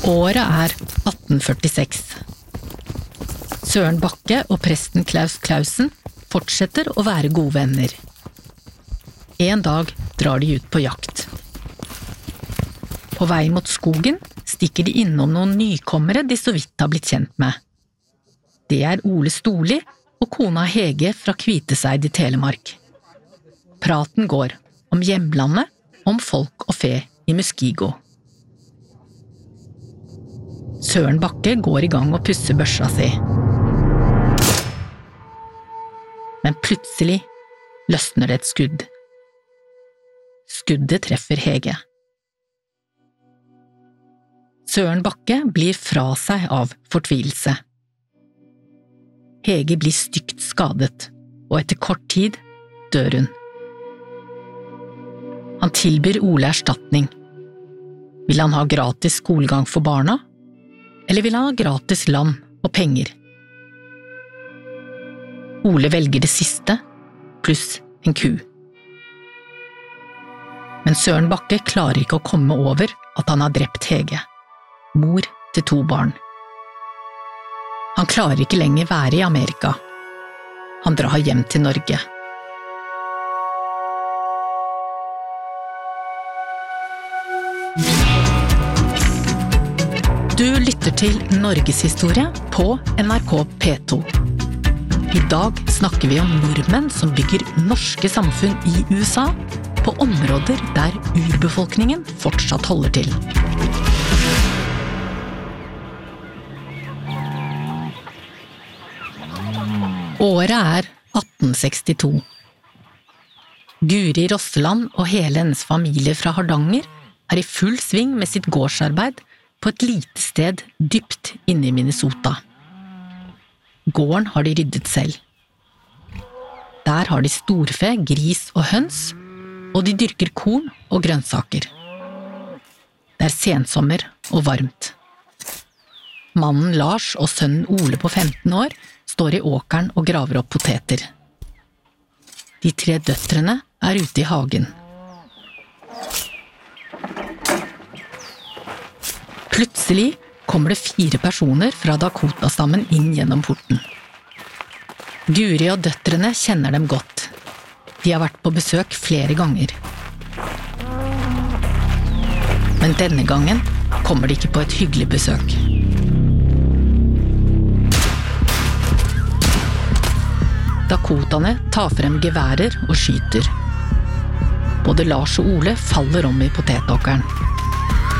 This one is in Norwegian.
Året 1846. Søren Bakke og presten Klaus Klausen fortsetter å være gode venner. En dag drar de ut på jakt. På vei mot skogen stikker de innom noen nykommere de så vidt har blitt kjent med. Det Ole Storli og kona Hege fra Kviteseid i Telemark. Praten går om hjemlandet, om folk og fe i Muskego. Søren Bakke går i gang og pusser børsa si. Men plutselig løsner det et skudd. Skuddet treffer Hege. Søren Bakke blir fra seg av fortvilelse. Hege blir stygt skadet, og etter kort tid dør hun. Han tilbyr Ole erstatning. Vil han ha gratis skolegang for barna? Eller vil han ha gratis land og penger? Ole velger det siste, pluss en ku. Men Søren Bakke klarer ikke å komme over at han har drept Hege, mor til 2 barn. Han klarer ikke lenger være i Amerika. Han drar hjem til Norge. Du lytter til Norgeshistorie på NRK P2. I dag snakker vi om nordmenn som bygger norske samfunn i USA på områder der urbefolkningen fortsatt holder til. Året 1862. Guri Rosseland og hele hennes familie fra Hardanger i full sving med sitt gårdsarbeid på et lite sted dypt inne i Minnesota. Gården har de ryddet selv. Der har de storfe, gris og høns, og de dyrker korn og grønnsaker. Det sensommer og varmt. Mannen Lars og sønnen Ole på 15 år står i åkeren og graver opp poteter. De 3 døtrene ute i hagen. Plutselig kommer det 4 personer fra Dakota-stammen inn gjennom porten. Guri og døtrene kjenner dem godt. De har vært på besøk flere ganger. Men denne gangen kommer de ikke på et hyggelig besøk. Dakotaene tar frem geværer og skyter. Både Lars og Ole faller om i potetåkeren.